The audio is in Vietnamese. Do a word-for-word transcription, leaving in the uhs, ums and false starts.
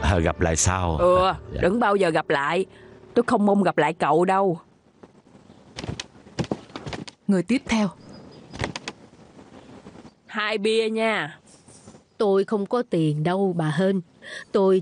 À, gặp lại sau. Ừ, Dạ. đừng bao giờ gặp lại. Tôi không mong gặp lại cậu đâu. Người tiếp theo. Hai bia nha. Tôi không có tiền đâu bà Hên. Tôi